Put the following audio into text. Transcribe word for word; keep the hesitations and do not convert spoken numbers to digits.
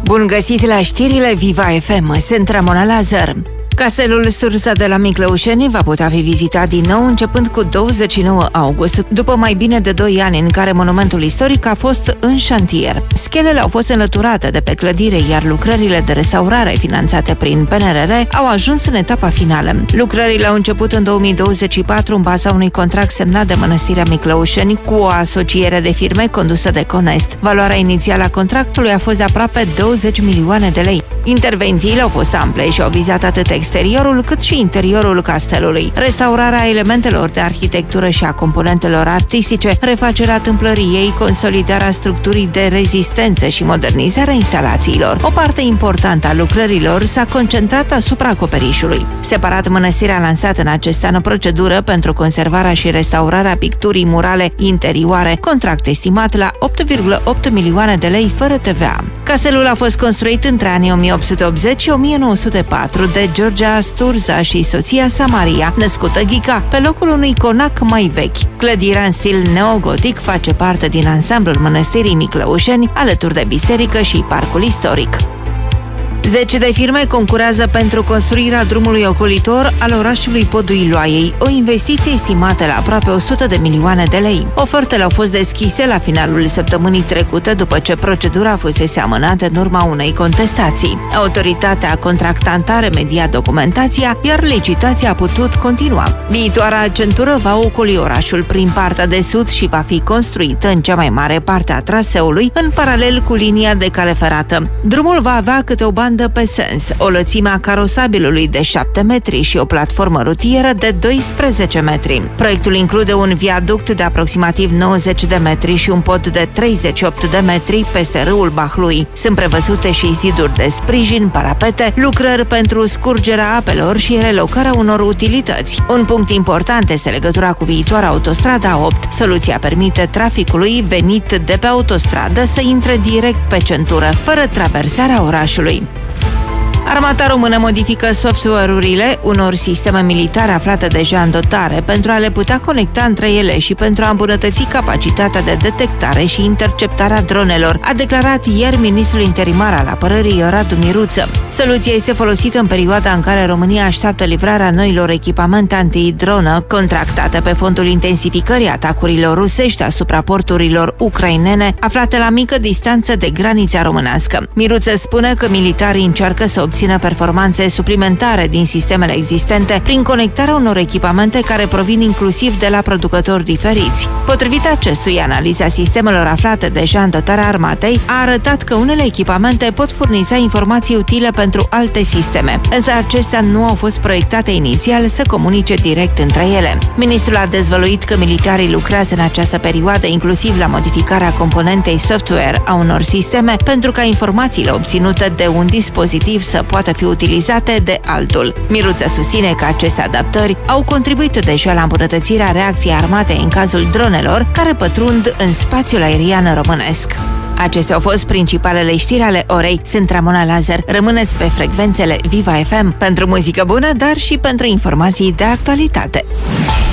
Bun găsit la știrile Viva F M, sunt Ramona Lazar. Castelul Sursa de la Miclăușeni va putea fi vizitat din nou începând cu douăzeci și nouă august, după mai bine de doi ani în care monumentul istoric a fost în șantier. Schelele au fost înlăturate de pe clădire, iar lucrările de restaurare finanțate prin P N R R au ajuns în etapa finală. Lucrările au început în două mii douăzeci și patru în baza unui contract semnat de Mănăstirea Miclăușeni cu o asociere de firme condusă de Conest. Valoarea inițială a contractului a fost de aproape douăzeci milioane de lei. Intervențiile au fost ample și au vizat atât exteriorul cât și interiorul castelului. Restaurarea elementelor de arhitectură și a componentelor artistice, refacerea tâmplăriei, consolidarea structurii de rezistență și modernizarea instalațiilor. O parte importantă a lucrărilor s-a concentrat asupra acoperișului. Separat, Mănăstirea a lansat în acest an o procedură pentru conservarea și restaurarea picturii murale interioare, contract estimat la opt virgulă opt milioane de lei fără T V A. Castelul a fost construit între anii o mie opt sute optzeci și o mie nouă sute patru de Georgia Sturza și soția sa Maria, născută Ghica, pe locul unui conac mai vechi. Clădirea în stil neogotic face parte din ansamblul Mănăstirii Miclăușeni, alături de biserică și parcul istoric. Zece de firme concurează pentru construirea drumului ocolitor al orașului Podul Iloaiei, o investiție estimată la aproape o sută de milioane de lei. Ofertele au fost deschise la finalul săptămânii trecute, după ce procedura fusese amânată în urma unei contestații. Autoritatea contractantă a remediat documentația, iar licitația a putut continua. Viitoarea centură va ocoli orașul prin partea de sud și va fi construită în cea mai mare parte a traseului, în paralel cu linia de cale ferată. Drumul va avea câte o bandă pe sens, o lățime a carosabilului de șapte metri și o platformă rutieră de doisprezece metri. Proiectul include un viaduct de aproximativ nouăzeci de metri și un pod de treizeci și opt de metri peste râul Bahlui. Sunt prevăzute și ziduri de sprijin, parapete, lucrări pentru scurgerea apelor și relocarea unor utilități. Un punct important este legătura cu viitoarea autostradă A opt. Soluția permite traficului venit de pe autostradă să intre direct pe centură, fără traversarea orașului. Armata română modifică software-urile unor sisteme militare aflate deja în dotare pentru a le putea conecta între ele și pentru a îmbunătăți capacitatea de detectare și interceptarea dronelor, a declarat ieri ministrul interimar al apărării Radu Miruță. Soluția este folosită în perioada în care România așteaptă livrarea noilor echipamente antidronă contractate pe fondul intensificării atacurilor rusești asupra porturilor ucrainene aflate la mică distanță de granița românească. Miruță spune că militarii încearcă să obțină performanțe suplimentare din sistemele existente prin conectarea unor echipamente care provin inclusiv de la producători diferiți. Potrivit acestui, analiza sistemelor aflate deja în dotarea armatei a arătat că unele echipamente pot furniza informații utile pentru alte sisteme, însă acestea nu au fost proiectate inițial să comunice direct între ele. Ministrul a dezvăluit că militarii lucrează în această perioadă inclusiv la modificarea componentei software a unor sisteme pentru ca informațiile obținute de un dispozitiv să poată fi utilizate de altul. Miruță susține că aceste adaptări au contribuit deja la îmbunătățirea reacției armatei în cazul dronelor care pătrund în spațiul aerian românesc. Acestea au fost principalele știri ale orei. Sunt Ramona Lazar. Rămâneți pe frecvențele Viva F M pentru muzică bună, dar și pentru informații de actualitate.